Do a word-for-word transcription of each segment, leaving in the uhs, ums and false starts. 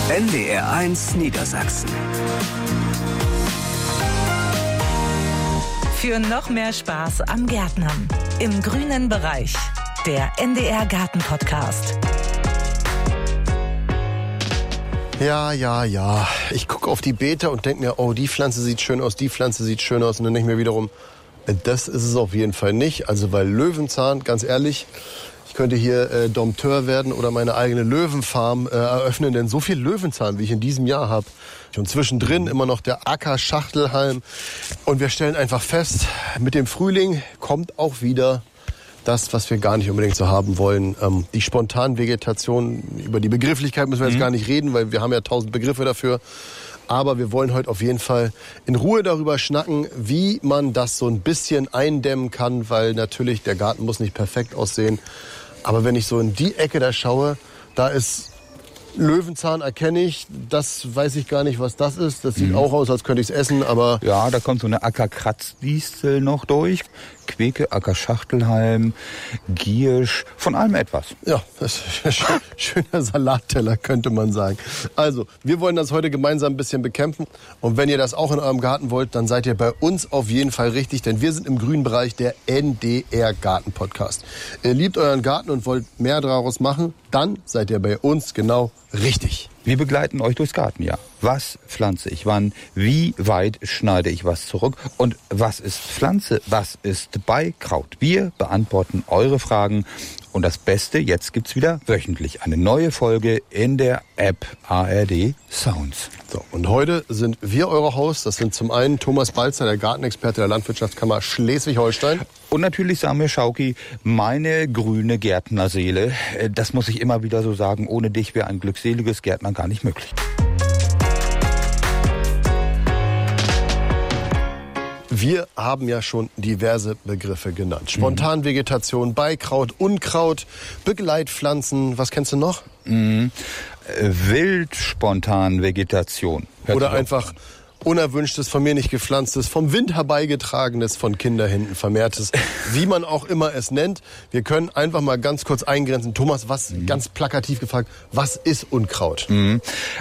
N D R eins Niedersachsen. Für noch mehr Spaß am Gärtnern. Im grünen Bereich. Der N D R Garten Podcast. Ja, ja, ja. Ich gucke auf die Beete und denke mir, oh, die Pflanze sieht schön aus, die Pflanze sieht schön aus. Und dann denke ich mir wiederum, das ist es auf jeden Fall nicht. Also weil Löwenzahn, ganz ehrlich, ich könnte hier äh, Dompteur werden oder meine eigene Löwenfarm äh, eröffnen. Denn so viel Löwenzahn, wie ich in diesem Jahr habe. Und zwischendrin immer noch der Acker-Schachtelhalm. Und wir stellen einfach fest, mit dem Frühling kommt auch wieder das, was wir gar nicht unbedingt so haben wollen. Ähm, die Spontanvegetation, über die Begrifflichkeit müssen wir jetzt mhm. gar nicht reden, weil wir haben ja tausend Begriffe dafür. Aber wir wollen heute auf jeden Fall in Ruhe darüber schnacken, wie man das so ein bisschen eindämmen kann, weil natürlich der Garten muss nicht perfekt aussehen. Aber wenn ich so in die Ecke da schaue, da ist Löwenzahn, erkenne ich, das weiß ich gar nicht, was das ist. Das sieht mhm. auch aus, als könnte ich es essen, aber... Ja, da kommt so eine Ackerkratzdistel noch durch. Queke, Ackerschachtelhalm, Giersch, von allem etwas. Ja, das ist ein schöner Salatteller, könnte man sagen. Also, wir wollen das heute gemeinsam ein bisschen bekämpfen. Und wenn ihr das auch in eurem Garten wollt, dann seid ihr bei uns auf jeden Fall richtig, denn wir sind im grünen Bereich der N D R Garten Podcast. Ihr liebt euren Garten und wollt mehr daraus machen, dann seid ihr bei uns genau richtig. Wir begleiten euch durchs Gartenjahr. Was pflanze ich wann? Wie weit schneide ich was zurück? Und was ist Pflanze? Was ist Beikraut? Wir beantworten eure Fragen. Und das Beste, jetzt gibt's wieder wöchentlich eine neue Folge in der App A R D Sounds. So, und heute sind wir eure Hosts. Das sind zum einen Thomas Balzer, der Gartenexperte der Landwirtschaftskammer Schleswig-Holstein. Und natürlich Samir Schauki, meine grüne Gärtnerseele. Das muss ich immer wieder so sagen. Ohne dich wäre ein glückseliges Gärtnern gar nicht möglich. Wir haben ja schon diverse Begriffe genannt. Spontanvegetation, Beikraut, Unkraut, Begleitpflanzen. Was kennst du noch? Mhm. Wildspontanvegetation. Oder einfach unerwünschtes, von mir nicht gepflanztes, vom Wind herbeigetragenes, von Kinderhänden vermehrtes, wie man auch immer es nennt. Wir können einfach mal ganz kurz eingrenzen. Thomas, was, mhm. ganz plakativ gefragt, was ist Unkraut? Mhm.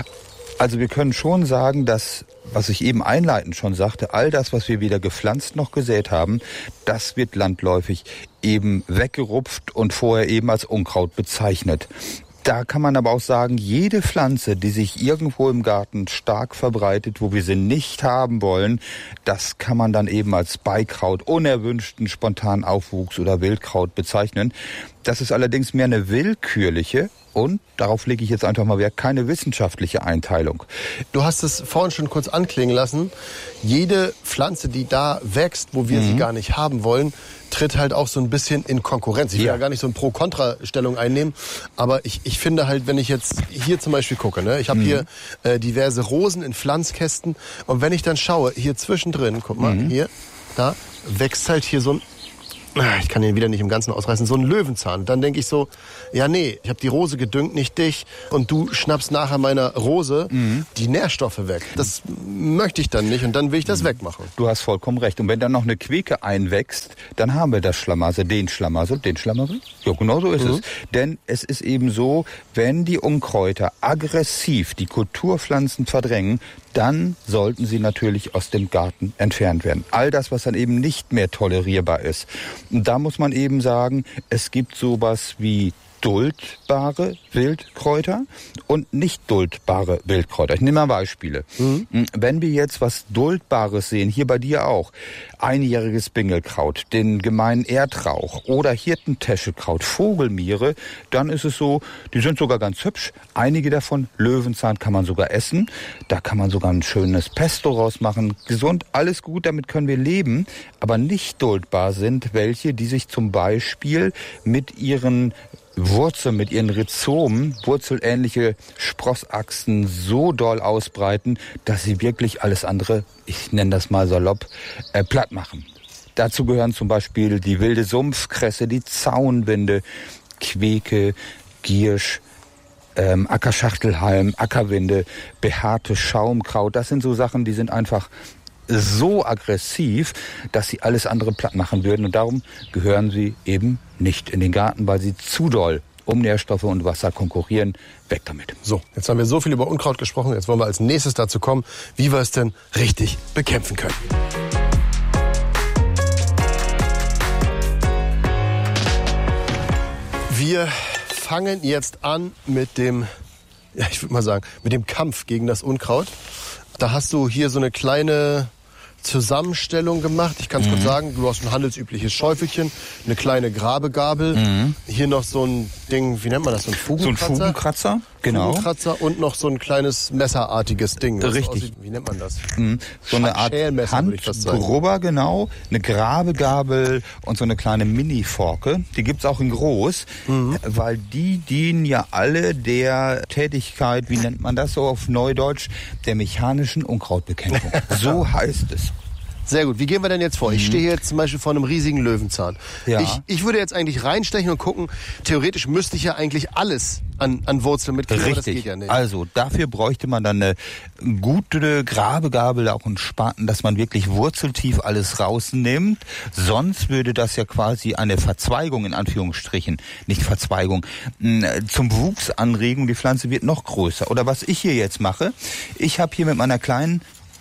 Also wir können schon sagen, dass, was ich eben einleitend schon sagte, all das, was wir weder gepflanzt noch gesät haben, das wird landläufig eben weggerupft und vorher eben als Unkraut bezeichnet. Da kann man aber auch sagen, jede Pflanze, die sich irgendwo im Garten stark verbreitet, wo wir sie nicht haben wollen, das kann man dann eben als Beikraut, unerwünschten spontanen Aufwuchs oder Wildkraut bezeichnen. Das ist allerdings mehr eine willkürliche und, darauf lege ich jetzt einfach mal Wert, keine wissenschaftliche Einteilung. Du hast es vorhin schon kurz anklingen lassen. Jede Pflanze, die da wächst, wo wir mhm. sie gar nicht haben wollen, tritt halt auch so ein bisschen in Konkurrenz. Ich will ja, ja gar nicht so eine Pro-Kontra-Stellung einnehmen, aber ich, ich finde halt, wenn ich jetzt hier zum Beispiel gucke, ne, ich habe mhm. hier äh, diverse Rosen in Pflanzkästen und wenn ich dann schaue, hier zwischendrin, guck mal, mhm. hier, da wächst halt hier so ein, ich kann den wieder nicht im Ganzen ausreißen, so ein Löwenzahn. Dann denke ich so, ja nee, ich habe die Rose gedüngt, nicht dich. Und du schnappst nachher meiner Rose mhm. die Nährstoffe weg. Das möchte ich dann nicht und dann will ich das mhm. wegmachen. Du hast vollkommen recht. Und wenn dann noch eine Queke einwächst, dann haben wir das Schlamassel, den Schlamassel, den Schlamassel. Ja, genau so ist mhm. es. Denn es ist eben so, wenn die Unkräuter aggressiv die Kulturpflanzen verdrängen, dann sollten sie natürlich aus dem Garten entfernt werden. All das, was dann eben nicht mehr tolerierbar ist. Und da muss man eben sagen, es gibt sowas wie duldbare Wildkräuter und nicht duldbare Wildkräuter. Ich nehme mal Beispiele. Mhm. Wenn wir jetzt was Duldbares sehen, hier bei dir auch, einjähriges Bingelkraut, den gemeinen Erdrauch oder Hirtentäschekraut, Vogelmiere, dann ist es so, die sind sogar ganz hübsch. Einige davon, Löwenzahn, kann man sogar essen. Da kann man sogar ein schönes Pesto rausmachen. Gesund, alles gut, damit können wir leben. Aber nicht duldbar sind welche, die sich zum Beispiel mit ihren Wurzeln, mit ihren Rhizomen, wurzelähnliche Sprossachsen so doll ausbreiten, dass sie wirklich alles andere, ich nenne das mal salopp, äh, platt machen. Dazu gehören zum Beispiel die wilde Sumpfkresse, die Zaunwinde, Queke, Giersch, ähm, Ackerschachtelhalm, Ackerwinde, behaarte Schaumkraut. Das sind so Sachen, die sind einfach so aggressiv, dass sie alles andere platt machen würden. Und darum gehören sie eben nicht in den Garten, weil sie zu doll um Nährstoffe und Wasser konkurrieren. Weg damit. So, jetzt haben wir so viel über Unkraut gesprochen. Jetzt wollen wir als nächstes dazu kommen, wie wir es denn richtig bekämpfen können. Wir fangen jetzt an mit dem, ja, ich würde mal sagen, mit dem Kampf gegen das Unkraut. Da hast du hier so eine kleine Zusammenstellung gemacht. Ich kann es mhm. kurz sagen, du hast ein handelsübliches Schäufelchen, eine kleine Grabegabel, mhm. hier noch so ein Ding, wie nennt man das, so ein Fugenkratzer? So ein Fugenkratzer, genau. Fugenkratzer und noch so ein kleines messerartiges Ding. Richtig. Aussieht, wie nennt man das? Mhm. So eine Art Handgrubber, genau, eine Grabegabel und so eine kleine Mini-Forke. Die gibt's auch in groß, mhm. weil die dienen ja alle der Tätigkeit, wie nennt man das so auf Neudeutsch, der mechanischen Unkrautbekämpfung. So heißt es. Sehr gut. Wie gehen wir denn jetzt vor? Mhm. Ich stehe hier jetzt zum Beispiel vor einem riesigen Löwenzahn. Ja. Ich, ich würde jetzt eigentlich reinstechen und gucken, theoretisch müsste ich ja eigentlich alles an, an Wurzeln mitkriegen, aber das geht ja nicht. Also dafür bräuchte man dann eine gute Grabegabel, auch einen Spaten, dass man wirklich wurzeltief alles rausnimmt. Sonst würde das ja quasi eine Verzweigung in Anführungsstrichen, nicht Verzweigung, zum Wuchs anregen. Die Pflanze wird noch größer. Oder was ich hier jetzt mache, ich habe hier mit meiner kleinen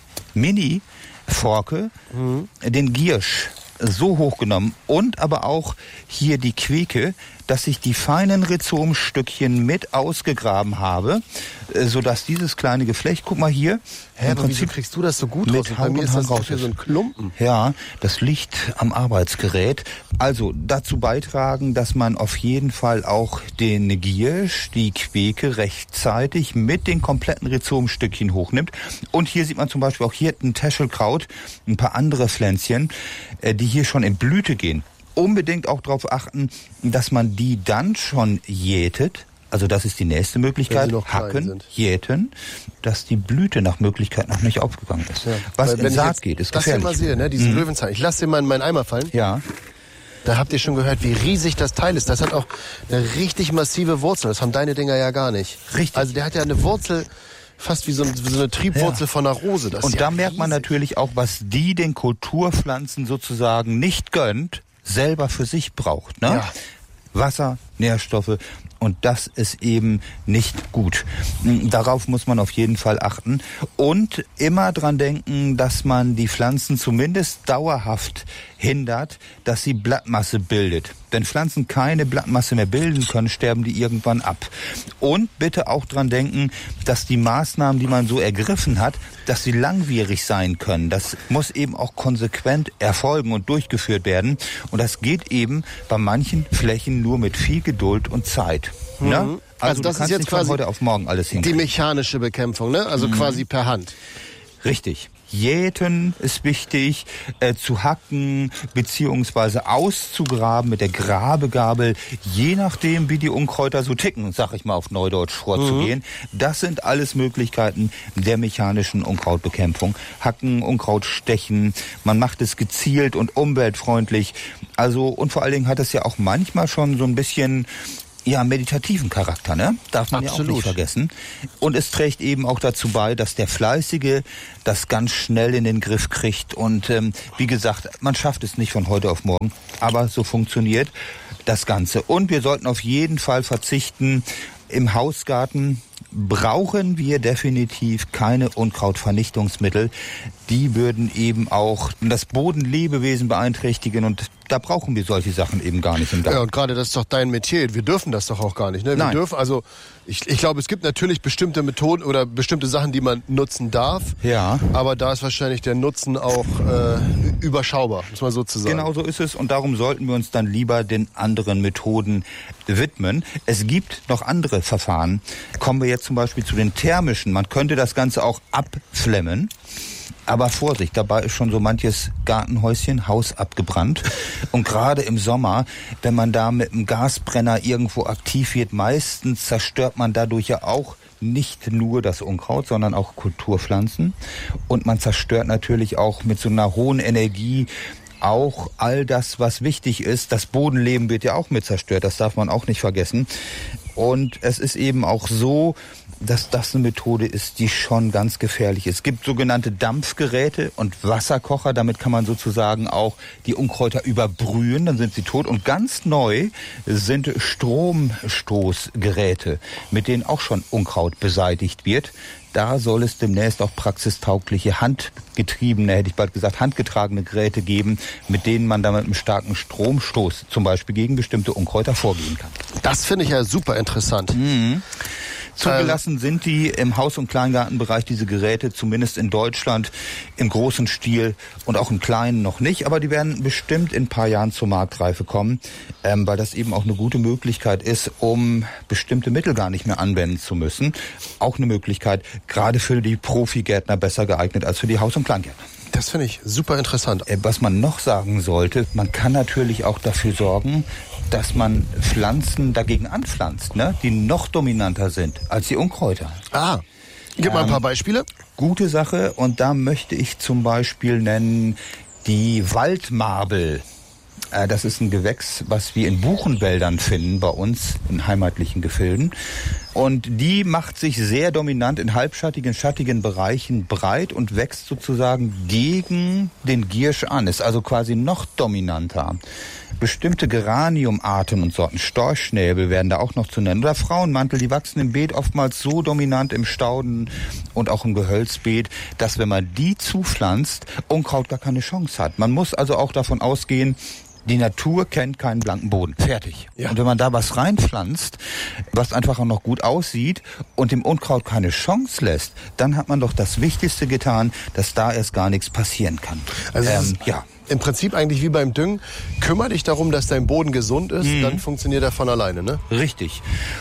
Mini Forke, mhm. den Giersch so hochgenommen und aber auch hier die Queke, dass ich die feinen Rhizomstückchen mit ausgegraben habe, sodass dieses kleine Geflecht, guck mal hier. Hä, aber wieso kriegst du das so gut raus? Bei mir ist das hier so ein Klumpen. Ja, das liegt am Arbeitsgerät. Also dazu beitragen, dass man auf jeden Fall auch den Giersch, die Queke rechtzeitig mit den kompletten Rhizomstückchen hochnimmt. Und hier sieht man zum Beispiel auch hier ein Täschelkraut, ein paar andere Pflänzchen, die hier schon in Blüte gehen. Unbedingt auch darauf achten, dass man die dann schon jätet. Also das ist die nächste Möglichkeit. Hacken, jäten, dass die Blüte nach Möglichkeit noch nicht aufgegangen ist. Ja. Was in Saat geht, ist gefährlich. Das hier mal sehe, ne, diesen mhm. Löwenzahn. Ich lasse den mal in meinen Eimer fallen. Ja. Da habt ihr schon gehört, wie riesig das Teil ist. Das hat auch eine richtig massive Wurzel. Das haben deine Dinger ja gar nicht. Richtig. Also der hat ja eine Wurzel, fast wie so, wie so eine Triebwurzel ja. von einer Rose. Das Und ist da ja merkt riesig. Man natürlich auch, was die den Kulturpflanzen sozusagen nicht gönnt, selber für sich braucht. Ne? Ja. Wasser, Nährstoffe. Und das ist eben nicht gut. Darauf muss man auf jeden Fall achten. Und immer dran denken, dass man die Pflanzen zumindest dauerhaft hindert, dass sie Blattmasse bildet. Wenn Pflanzen keine Blattmasse mehr bilden können, sterben die irgendwann ab. Und bitte auch dran denken, dass die Maßnahmen, die man so ergriffen hat, dass sie langwierig sein können. Das muss eben auch konsequent erfolgen und durchgeführt werden. Und das geht eben bei manchen Flächen nur mit viel Geduld und Zeit. Mhm. Ne? Also, also das du kannst ist jetzt nicht quasi von heute auf morgen alles hinkriegen. Die mechanische Bekämpfung, ne? Also mhm. quasi per Hand. Richtig. Jäten ist wichtig, äh, zu hacken beziehungsweise auszugraben mit der Grabegabel, je nachdem, wie die Unkräuter so ticken, sag ich mal auf Neudeutsch vorzugehen. Mhm. Das sind alles Möglichkeiten der mechanischen Unkrautbekämpfung. Hacken, Unkraut stechen, man macht es gezielt und umweltfreundlich. Also und vor allen Dingen hat es ja auch manchmal schon so ein bisschen ja, meditativen Charakter, ne? Darf man Absolut. Ja auch nicht vergessen. Und es trägt eben auch dazu bei, dass der Fleißige das ganz schnell in den Griff kriegt. Und ähm, wie gesagt, man schafft es nicht von heute auf morgen, aber so funktioniert das Ganze. Und wir sollten auf jeden Fall verzichten. Im Hausgarten brauchen wir definitiv keine Unkrautvernichtungsmittel. Die würden eben auch das Bodenlebewesen beeinträchtigen und da brauchen wir solche Sachen eben gar nicht im Garten. Ja, und gerade das ist doch dein Metier. Wir dürfen das doch auch gar nicht. Ne? Wir Nein. dürfen, also ich, ich glaube, es gibt natürlich bestimmte Methoden oder bestimmte Sachen, die man nutzen darf. Ja. Aber da ist wahrscheinlich der Nutzen auch äh, überschaubar, muss man so zu sagen. Genau so ist es und darum sollten wir uns dann lieber den anderen Methoden widmen. Es gibt noch andere Verfahren. Kommen wir jetzt zum Beispiel zu den thermischen. Man könnte das Ganze auch abflemmen. Aber Vorsicht, dabei ist schon so manches Gartenhäuschen, Haus abgebrannt. Und gerade im Sommer, wenn man da mit einem Gasbrenner irgendwo aktiv wird, meistens zerstört man dadurch ja auch nicht nur das Unkraut, sondern auch Kulturpflanzen. Und man zerstört natürlich auch mit so einer hohen Energie auch all das, was wichtig ist. Das Bodenleben wird ja auch mit zerstört, das darf man auch nicht vergessen. Und es ist eben auch so, dass das eine Methode ist, die schon ganz gefährlich ist. Es gibt sogenannte Dampfgeräte und Wasserkocher. Damit kann man sozusagen auch die Unkräuter überbrühen, dann sind sie tot. Und ganz neu sind Stromstoßgeräte, mit denen auch schon Unkraut beseitigt wird. Da soll es demnächst auch praxistaugliche, handgetriebene, hätte ich bald gesagt, handgetragene Geräte geben, mit denen man dann mit einem starken Stromstoß zum Beispiel gegen bestimmte Unkräuter vorgehen kann. Das finde ich ja super interessant. Mhm. Zugelassen sind die im Haus- und Kleingartenbereich, diese Geräte, zumindest in Deutschland, im großen Stil und auch im kleinen noch nicht. Aber die werden bestimmt in ein paar Jahren zur Marktreife kommen, ähm, weil das eben auch eine gute Möglichkeit ist, um bestimmte Mittel gar nicht mehr anwenden zu müssen. Auch eine Möglichkeit, gerade für die Profigärtner besser geeignet als für die Haus- und Kleingärtner. Das finde ich super interessant. Was man noch sagen sollte, man kann natürlich auch dafür sorgen, dass man Pflanzen dagegen anpflanzt, ne, die noch dominanter sind als die Unkräuter. Ah, gib ähm, mal ein paar Beispiele. Gute Sache, und da möchte ich zum Beispiel nennen die Waldmarbel. Äh, das ist ein Gewächs, was wir in Buchenwäldern finden bei uns in heimatlichen Gefilden. Und die macht sich sehr dominant in halbschattigen, schattigen Bereichen breit und wächst sozusagen gegen den Giersch an. Ist also quasi noch dominanter. Bestimmte Geraniumarten und Sorten, Storchschnäbel werden da auch noch zu nennen. Oder Frauenmantel, die wachsen im Beet oftmals so dominant im Stauden und auch im Gehölzbeet, dass wenn man die zupflanzt, Unkraut gar keine Chance hat. Man muss also auch davon ausgehen, die Natur kennt keinen blanken Boden. Fertig. Ja. Und wenn man da was reinpflanzt, was einfach auch noch gut aussieht und dem Unkraut keine Chance lässt, dann hat man doch das Wichtigste getan, dass da erst gar nichts passieren kann. Also ähm, ja. Im Prinzip eigentlich wie beim Düngen. Kümmere dich darum, dass dein Boden gesund ist, mhm. dann funktioniert er von alleine, ne? Richtig.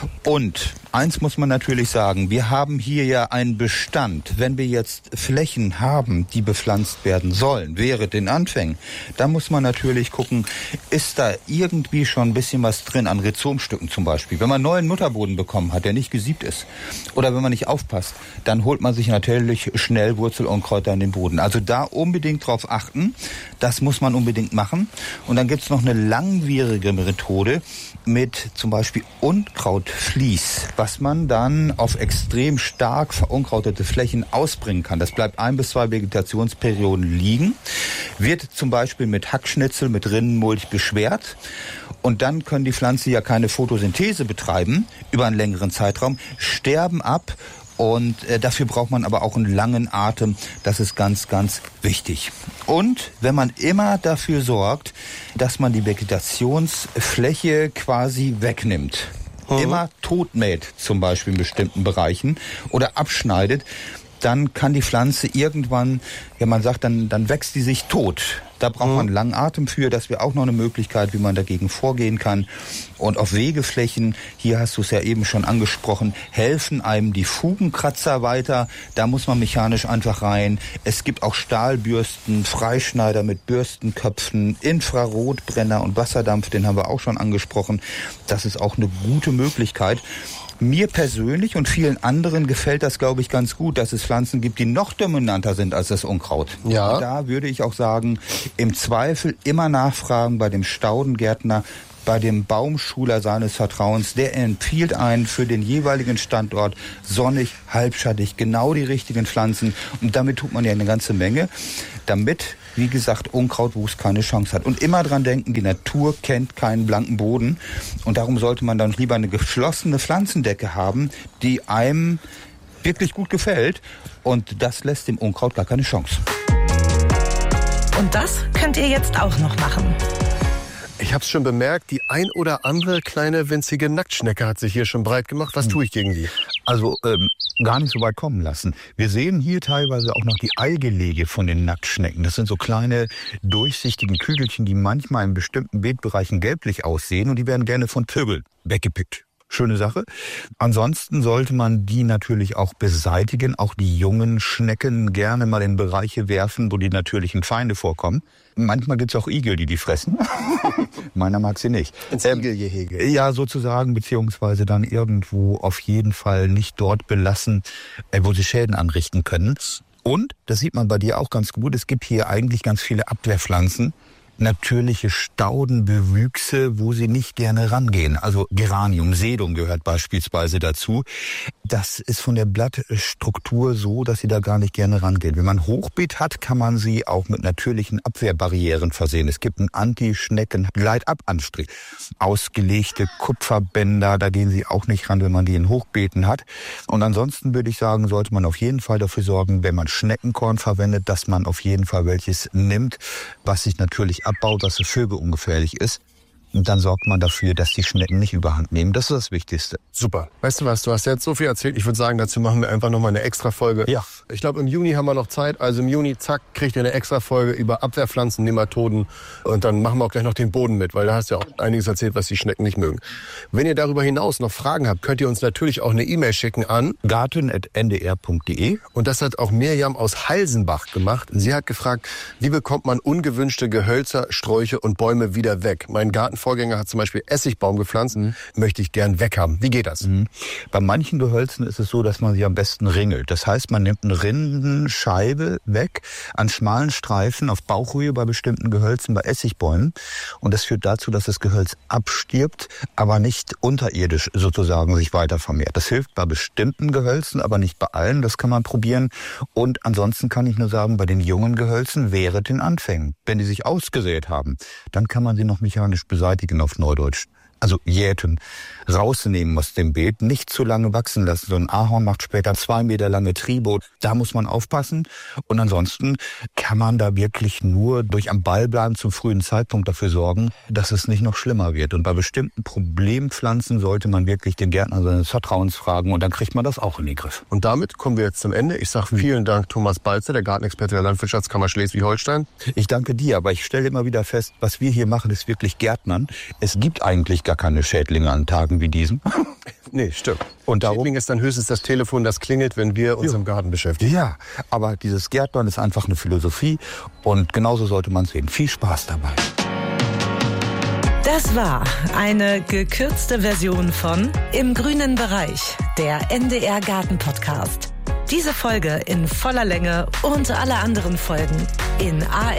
Und eins muss man natürlich sagen, wir haben hier ja einen Bestand. Wenn wir jetzt Flächen haben, die bepflanzt werden sollen, während den Anfängen, dann muss man natürlich gucken, ist da irgendwie schon ein bisschen was drin an Rhizomstücken zum Beispiel. Wenn man neuen Mutterboden bekommen hat, der nicht gesiebt ist, oder wenn man nicht aufpasst, dann holt man sich natürlich schnell Wurzelunkräuter in den Boden. Also da unbedingt drauf achten. Das muss man unbedingt machen. Und dann gibt's noch eine langwierige Methode mit zum Beispiel Unkrautvlies, was man dann auf extrem stark verunkrautete Flächen ausbringen kann. Das bleibt ein bis zwei Vegetationsperioden liegen, wird zum Beispiel mit Hackschnitzel, mit Rinnenmulch beschwert. Und dann können die Pflanzen ja keine Photosynthese betreiben über einen längeren Zeitraum, sterben ab. Und äh, dafür braucht man aber auch einen langen Atem. Das ist ganz, ganz wichtig. Und wenn man immer dafür sorgt, dass man die Vegetationsfläche quasi wegnimmt, mhm. immer totmäht zum Beispiel in bestimmten Bereichen oder abschneidet, dann kann die Pflanze irgendwann, ja man sagt, dann, dann wächst die sich tot. Da braucht man einen langen Atem für. Das wäre auch noch eine Möglichkeit, wie man dagegen vorgehen kann. Und auf Wegeflächen, hier hast du es ja eben schon angesprochen, helfen einem die Fugenkratzer weiter. Da muss man mechanisch einfach rein. Es gibt auch Stahlbürsten, Freischneider mit Bürstenköpfen, Infrarotbrenner und Wasserdampf, den haben wir auch schon angesprochen. Das ist auch eine gute Möglichkeit. Mir persönlich und vielen anderen gefällt das, glaube ich, ganz gut, dass es Pflanzen gibt, die noch dominanter sind als das Unkraut. Ja. Und da würde ich auch sagen, im Zweifel immer nachfragen bei dem Staudengärtner, bei dem Baumschuler seines Vertrauens. Der empfiehlt einen für den jeweiligen Standort sonnig, halbschattig, genau die richtigen Pflanzen. Und damit tut man ja eine ganze Menge, damit, wie gesagt, Unkrautwuchs keine Chance hat. Und immer dran denken, die Natur kennt keinen blanken Boden. Und darum sollte man dann lieber eine geschlossene Pflanzendecke haben, die einem wirklich gut gefällt. Und das lässt dem Unkraut gar keine Chance. Und das könnt ihr jetzt auch noch machen. Ich habe es schon bemerkt, die ein oder andere kleine winzige Nacktschnecke hat sich hier schon breit gemacht. Was tue ich gegen die? Also ähm, gar nicht so weit kommen lassen. Wir sehen hier teilweise auch noch die Eigelege von den Nacktschnecken. Das sind so kleine durchsichtigen Kügelchen, die manchmal in bestimmten Beetbereichen gelblich aussehen und die werden gerne von Vögeln weggepickt. Schöne Sache. Ansonsten sollte man die natürlich auch beseitigen, auch die jungen Schnecken gerne mal in Bereiche werfen, wo die natürlichen Feinde vorkommen. Manchmal gibt's auch Igel, die die fressen. Meiner mag sie nicht. Ins ähm, Igelgehege. Ja, sozusagen, beziehungsweise dann irgendwo auf jeden Fall nicht dort belassen, äh, wo sie Schäden anrichten können. Und, das sieht man bei dir auch ganz gut, es gibt hier eigentlich ganz viele Abwehrpflanzen, natürliche Staudenbewüchse, wo sie nicht gerne rangehen. Also Geranium, Sedum gehört beispielsweise dazu. Das ist von der Blattstruktur so, dass sie da gar nicht gerne rangehen. Wenn man Hochbeet hat, kann man sie auch mit natürlichen Abwehrbarrieren versehen. Es gibt einen Anti-Schnecken-Gleitab-Anstrich. Ausgelegte Kupferbänder, da gehen sie auch nicht ran, wenn man die in Hochbeeten hat. Und ansonsten würde ich sagen, sollte man auf jeden Fall dafür sorgen, wenn man Schneckenkorn verwendet, dass man auf jeden Fall welches nimmt, was sich natürlich abbaut, was für Vögel ungefährlich ist. Und dann sorgt man dafür, dass die Schnecken nicht überhand nehmen. Das ist das Wichtigste. Super. Weißt du was, du hast jetzt so viel erzählt. Ich würde sagen, dazu machen wir einfach nochmal eine extra Folge. Ja. Ich glaube, im Juni haben wir noch Zeit. Also im Juni, zack, kriegt ihr eine extra Folge über Abwehrpflanzen, Nematoden. Und dann machen wir auch gleich noch den Boden mit, weil da hast du ja auch einiges erzählt, was die Schnecken nicht mögen. Wenn ihr darüber hinaus noch Fragen habt, könnt ihr uns natürlich auch eine E-Mail schicken an garten at n d r punkt d e. Und das hat auch Mirjam aus Halsenbach gemacht. Sie hat gefragt, wie bekommt man ungewünschte Gehölzer, Sträuche und Bäume wieder weg? Mein Gartenvorgänger hat zum Beispiel Essigbaum gepflanzt, mhm. möchte ich gern weghaben. Wie geht das? Mhm. Bei manchen Gehölzen ist es so, dass man sie am besten ringelt. Das heißt, man nimmt eine Rindenscheibe weg an schmalen Streifen auf Bauchhöhe bei bestimmten Gehölzen, bei Essigbäumen. Und das führt dazu, dass das Gehölz abstirbt, aber nicht unterirdisch sozusagen sich weiter vermehrt. Das hilft bei bestimmten Gehölzen, aber nicht bei allen. Das kann man probieren. Und ansonsten kann ich nur sagen, bei den jungen Gehölzen während den Anfängen. Wenn die sich ausgesät haben, dann kann man sie noch mechanisch beseitigen auf Neudeutsch. Also jäten, rausnehmen aus dem Beet, nicht zu lange wachsen lassen. So ein Ahorn macht später zwei Meter lange Triebe. Da muss man aufpassen. Und ansonsten kann man da wirklich nur durch am Ball bleiben zum frühen Zeitpunkt dafür sorgen, dass es nicht noch schlimmer wird. Und bei bestimmten Problempflanzen sollte man wirklich den Gärtner seines Vertrauens fragen und dann kriegt man das auch in den Griff. Und damit kommen wir jetzt zum Ende. Ich sage vielen Dank, Thomas Balzer, der Gartenexperte der Landwirtschaftskammer Schleswig-Holstein. Ich danke dir, aber ich stelle immer wieder fest, was wir hier machen, ist wirklich Gärtnern. Es gibt eigentlich gar keine Schädlinge an Tagen wie diesem. Nee, stimmt. Und darum, Schädling ist dann höchstens das Telefon, das klingelt, wenn wir uns ja. im Garten beschäftigen. Ja, aber dieses Gärtnern ist einfach eine Philosophie und genauso sollte man es sehen. Viel Spaß dabei. Das war eine gekürzte Version von Im grünen Bereich, der N D R Garten Podcast. Diese Folge in voller Länge und alle anderen Folgen in A